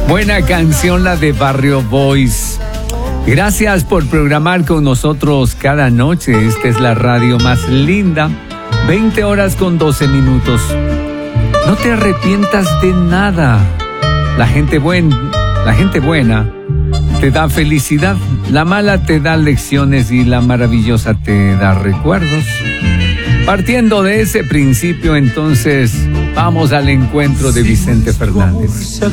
Buena canción la de Barrio Boys. Gracias por programar con nosotros cada noche. Esta es la radio más linda. 20 horas con 12 minutos. No te arrepientas de nada. La gente buena te da felicidad. La mala te da lecciones y la maravillosa te da recuerdos. Partiendo de ese principio, entonces, vamos al encuentro de Vicente Fernández.